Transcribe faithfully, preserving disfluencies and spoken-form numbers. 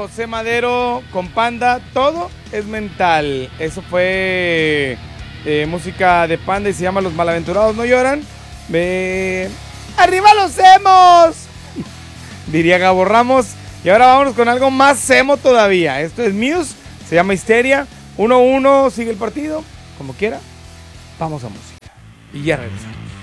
José Madero con Panda, todo es mental. Eso fue eh, música de Panda y se llama Los Malaventurados No Lloran. Me... ¡Arriba los emos! Diría Gabo Ramos. Y ahora vámonos con algo más emo todavía. Esto es Muse, se llama Histeria. uno uno, sigue el partido, como quiera. Vamos a música. Y ya regresamos.